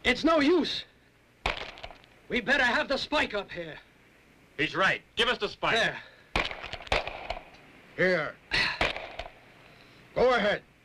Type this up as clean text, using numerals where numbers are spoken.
It's no use. We better have the spike up here. He's right. Give us the spike. There. Here. Go ahead.